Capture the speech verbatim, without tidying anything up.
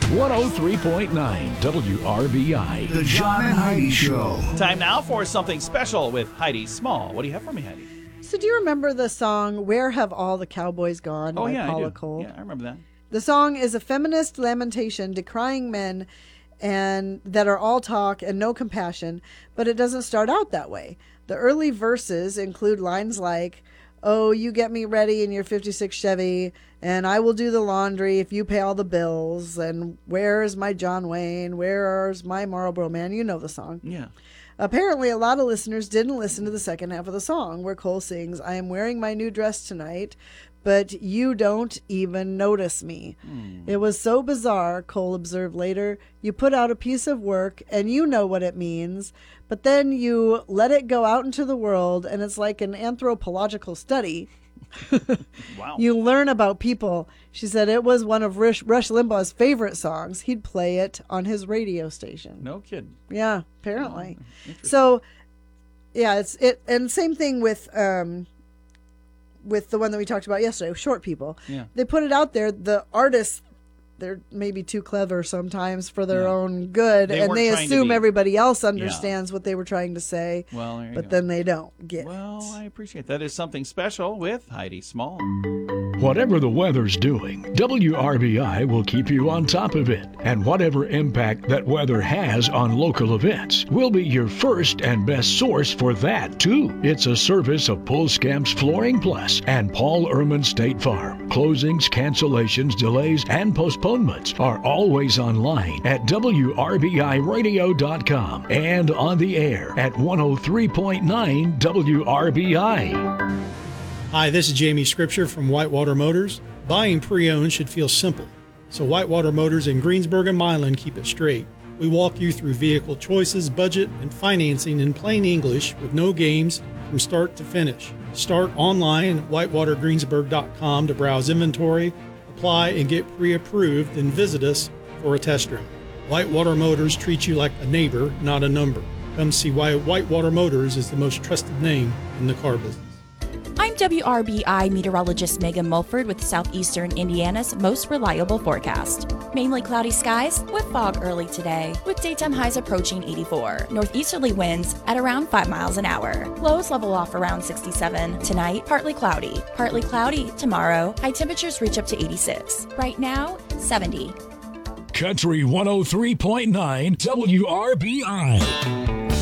one oh three point nine W R B I. The John and Heidi Show. Time now for something special with Heidi Small. What do you have for me, Heidi? So do you remember the song "Where Have All the Cowboys Gone" Oh, by yeah, Paula I do. Cole? Yeah, I remember that. The song is a feminist lamentation decrying men and that are all talk and no compassion, but it doesn't start out that way. The early verses include lines like, "Oh, you get me ready in your fifty-six Chevy, and I will do the laundry if you pay all the bills, and where's my John Wayne, where's my Marlboro Man?" You know the song. Yeah. Apparently, a lot of listeners didn't listen to the second half of the song, where Cole sings, "I am wearing my new dress tonight, but you don't even notice me." Hmm. It was so bizarre, Cole observed later. You put out a piece of work, and you know what it means, but then you let it go out into the world, and it's like an anthropological study. Wow. You learn about people. She said it was one of Rush, Rush Limbaugh's favorite songs. He'd play it on his radio station. No kidding. Yeah, apparently. Oh, interesting. So, yeah, it's it, and same thing with um, with the one that we talked about yesterday, Short People. Yeah. They put it out there. The artists, they're maybe too clever sometimes for their Yeah. own good, They and weren't they trying to assume be- everybody else understands what they were trying to say. Well, there you but go. then they don't get Well, it. I appreciate that. Is something special with Heidi Small. Whatever the weather's doing, W R B I will keep you on top of it. And whatever impact that weather has on local events, we'll be your first and best source for that, too. It's a service of Pulskamps Flooring Plus and Paul Ehrman State Farm. Closings, cancellations, delays, and postponements are always online at W R B I radio dot com and on the air at one oh three point nine W R B I. Hi, this is Jamie Scripture from Whitewater Motors. Buying pre-owned should feel simple, so Whitewater Motors in Greensburg and Milan keep it straight. We walk you through vehicle choices, budget, and financing in plain English with no games from start to finish. Start online at whitewater greensburg dot com to browse inventory, apply, and get pre-approved, then visit us for a test drive. Whitewater Motors treats you like a neighbor, not a number. Come see why Whitewater Motors is the most trusted name in the car business. I'm W R B I meteorologist Megan Mulford with Southeastern Indiana's most reliable forecast. Mainly cloudy skies with fog early today, with daytime highs approaching eighty-four. Northeasterly winds at around five miles an hour. Lows level off around sixty-seven. Tonight, partly cloudy. Partly cloudy tomorrow. High temperatures reach up to eighty-six. Right now, seventy. Country one oh three point nine W R B I.